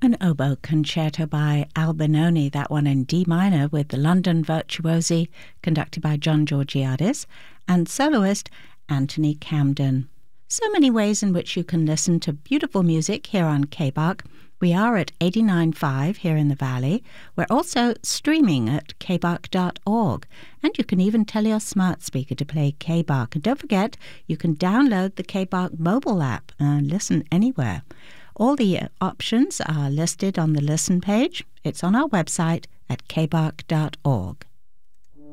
An oboe concerto by Albinoni, that one in D minor with the London Virtuosi, conducted by John Georgiadis, and soloist Anthony Camden. So many ways in which you can listen to beautiful music here on KBARC. We are at 89.5 here in the Valley. We're also streaming at kbarc.org, and you can even tell your smart speaker to play KBARC. And don't forget, you can download the KBARC mobile app and listen anywhere. All the options are listed on the listen page. It's on our website at kbarc.org.